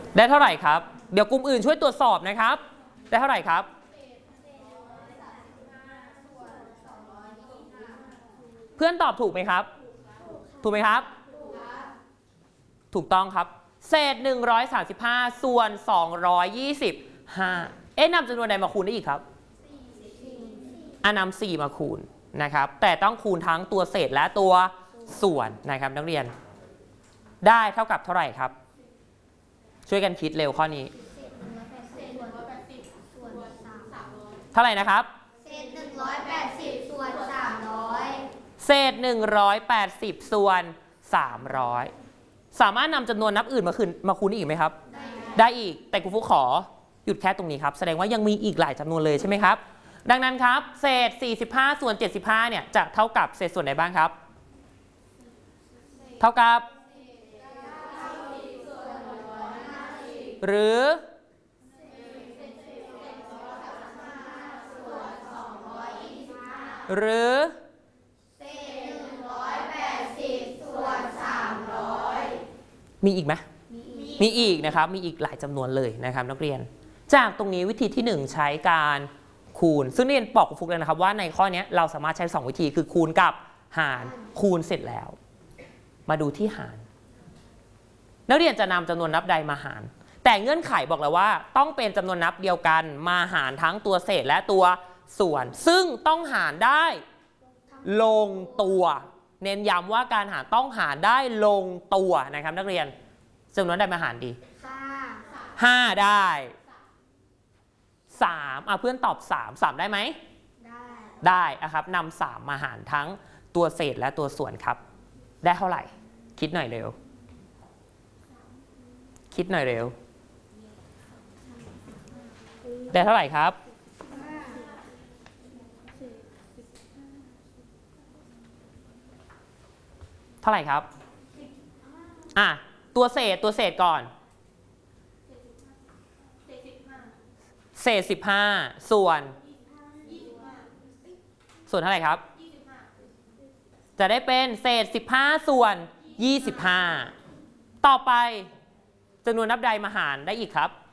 ได้เท่าไหร่ครับเดี๋ยวกลุ่มอื่นช่วยตรวจสอบนะครับได้เท่าไหร่ครับเพื่อนตอบถูกไหมครับถูกไหมครับถูกต้องครับเศษ135ส่วน225นำจำนวนใดมาคูณได้อีกครับนำ4มาคูณนะครับแต่ต้องคูณทั้งตัวเศษและตัวส่วนนะครับนักเรียนได้เท่ากับเท่าไหร่ครับช่วยกันคิดเร็วข้อนี้เท่าไหร่นะครับเศษ180ส่วน300เศษ180ส่วน300สามารถนำจำนวนนับอื่นมาคูณอีกไหมครับได้อีกแต่ครูฟุกขอหยุดแค่ตรงนี้ครับแสดงว่ายังมีอีกหลายจำนวนเลยใช่ไหมครับดังนั้นครับเศษ45ส่วน75เนี่ยจะเท่ากับเศษส่วนไหนบ้างครับเท่ากับหรือหรือมีอีกไหมมีอีกนะครับมีอีกหลายจำนวนเลยนะครับนักเรียนจากตรงนี้วิธีที่1ใช้การคูณซึ่งเรียนบอกฟุกเลยนะครับว่าในข้อนี้เราสามารถใช้2วิธีคือคูณกับหารคูณเสร็จแล้วมาดูที่หารนักเรียนจะนำจำนวนนับใดมาหารแต่เงื่อนไขบอกแล้วว่าต้องเป็นจำนวนนับเดียวกันมาหารทั้งตัวเศษและตัวส่วนซึ่งต้องหารได้ลงตัวเน้นย้ำว่าการหารต้องหารได้ลงตัวนะครับนักเรียนจำนวนใดมาหารดี5ได้3เพื่อนตอบ3ได้ไหมได้นะครับนำ3มาหารทั้งตัวเศษและตัวส่วนครับได้เท่าไหร่คิดหน่อยเร็วคิดหน่อยเร็วได้เท่าไหร่ครับเท่าไหร่ครับตัวเศษก่อนเศษ15ส่วนเท่าไหร่ครับจะได้เป็นเศษ15ส่วน25ต่อไปจำนวนนับใดมาหารได้อีกครับ